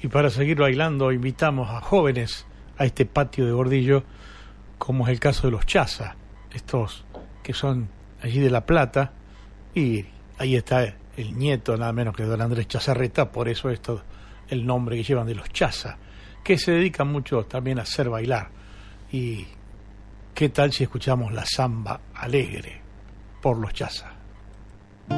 Y para seguir bailando invitamos a jóvenes a este patio de Gordillo, como es el caso de los Chaza, estos que son allí de La Plata, y ahí está el nieto nada menos que don Andrés Chazarreta, por eso esto, el nombre que llevan de los Chaza, que se dedican mucho también a hacer bailar. Y qué tal si escuchamos la samba alegre por los Chaza.